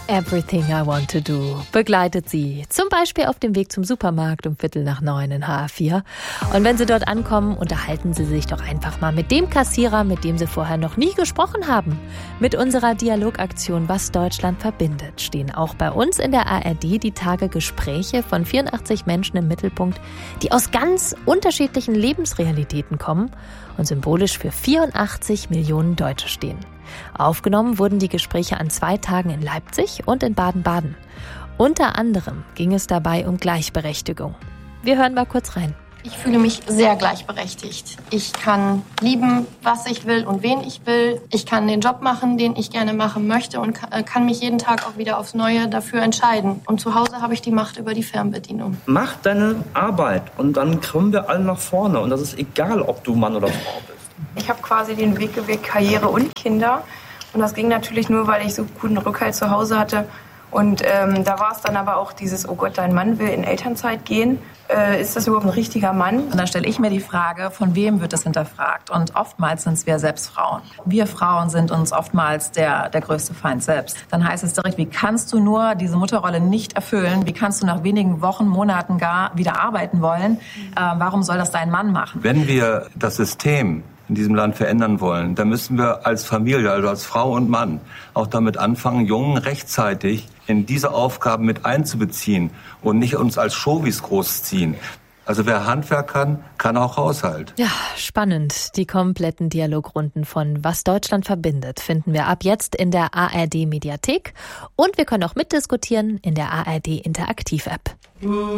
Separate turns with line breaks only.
Everything I Want to Do begleitet sie, zum Beispiel auf dem Weg zum Supermarkt um 8:45 in HR4. Und wenn sie dort ankommen, unterhalten sie sich doch einfach mal mit dem Kassierer, mit dem sie vorher noch nie gesprochen haben. Mit unserer Dialogaktion Was Deutschland verbindet stehen auch bei uns in der ARD die Tage Gespräche von 84 Menschen im Mittelpunkt, die aus ganz unterschiedlichen Lebensrealitäten kommen und symbolisch für 84 Millionen Deutsche stehen. Aufgenommen wurden die Gespräche an 2 Tagen in Leipzig und in Baden-Baden. Unter anderem ging es dabei um Gleichberechtigung. Wir hören mal kurz rein.
Ich fühle mich sehr gleichberechtigt. Ich kann lieben, was ich will und wen ich will. Ich kann den Job machen, den ich gerne machen möchte und kann mich jeden Tag auch wieder aufs Neue dafür entscheiden. Und zu Hause habe ich die Macht über die Fernbedienung.
Mach deine Arbeit und dann kommen wir alle nach vorne. Und das ist egal, ob du Mann oder Frau bist.
Ich habe quasi den Weg gewählt, Karriere und Kinder. Und das ging natürlich nur, weil ich so guten Rückhalt zu Hause hatte. Und da war es dann aber auch dieses, oh Gott, dein Mann will in Elternzeit gehen. Ist das überhaupt ein richtiger Mann?
Und dann stelle ich mir die Frage, von wem wird das hinterfragt? Und oftmals sind es wir selbst Frauen. Wir Frauen sind uns oftmals der größte Feind selbst. Dann heißt es direkt, wie kannst du nur diese Mutterrolle nicht erfüllen? Wie kannst du nach wenigen Wochen, Monaten gar wieder arbeiten wollen? Warum soll das dein Mann machen?
Wenn wir das System in diesem Land verändern wollen, dann müssen wir als Familie, also als Frau und Mann, auch damit anfangen, Jungen rechtzeitig in diese Aufgaben mit einzubeziehen und nicht uns als Chauvis großziehen. Also wer Handwerk kann auch Haushalt.
Ja, spannend. Die kompletten Dialogrunden von Was Deutschland verbindet finden wir ab jetzt in der ARD Mediathek und wir können auch mitdiskutieren in der ARD Interaktiv App.